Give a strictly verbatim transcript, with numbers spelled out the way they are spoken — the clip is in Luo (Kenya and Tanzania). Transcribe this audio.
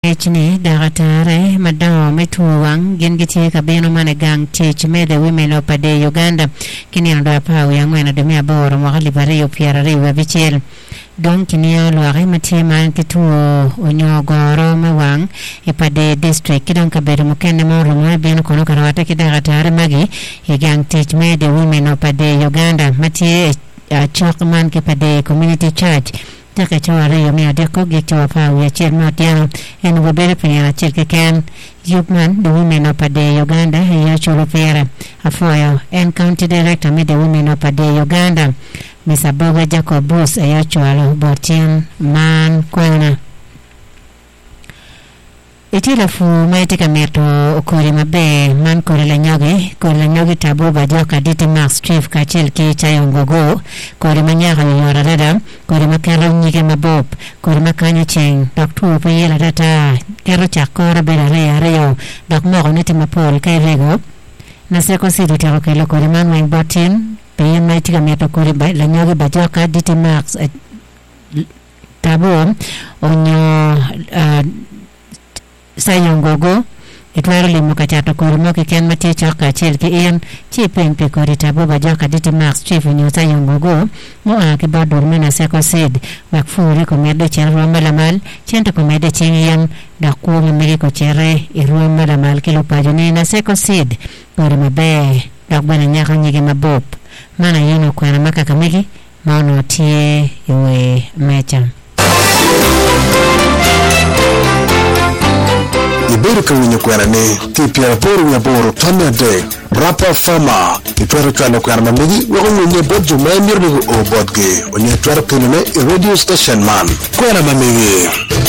Chini dagatare madao metuwang gengiti kabino manegang chich mede women opade Uganda kini ando apa uyangwena demia boro mwakali bari upiarari wabichel don kini alo ari matima kitu unyogoro mewang ipade district kidon kabere mukende moro mwabino kono karawata kidagatare magi igang chich mede women opade Uganda matie chokman kipade community church Taka chawari yomi adeko gekchawa pa uya chel matiano enu wabere penyana chel keken Yupman, the women of Pade Uganda, ya cholo pera afoyo and county director me the women of Pade Uganda Mister Boga Jacob Bruce ya cholo botian man kwana Itila fu maitika meto ukuri mabe man kuri la nyogi kuri la nyogi tabu bajoka diti max chief kachil ki chayo ngogo kuri manyaka yora rada kuri makara nyike mabob kuri makanyo cheng doktu upa yela data kero chakora bela rea reo dok moko niti mapol kai rego naseko sido tero kailo kuri man weng botin peyen maitika meto kuri la nyogi bajoka diti max tabu onyo uh, sayongogo itwaro limo kachato kurmo ke ken mati choka chel ke en chi pen pe korita boba joka diti max chief nyo sayongogo mo a ke badur mena seko sid wak furi ko medo chen ro malamal chento ko medo chen yen da ko me ko chere i ro malamal ke lo pajone na seko sid kore mabe dak bana nyaka nyige mabop mana yino kwa na maka kamegi maono tie iwe mecha Iberi kwenye kwenye tipia poru ya boro tanya dek rapa fama itwara kwenye kwenye megi wako mwenye bodju maimir bigu o bodge onye twara kwenye radio station man kwenye megi